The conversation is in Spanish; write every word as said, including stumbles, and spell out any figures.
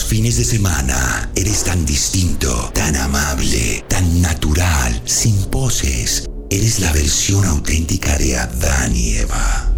fines de semana eres tan distinto, tan amable, tan natural, sin poses. Eres la versión auténtica de Adán y Eva.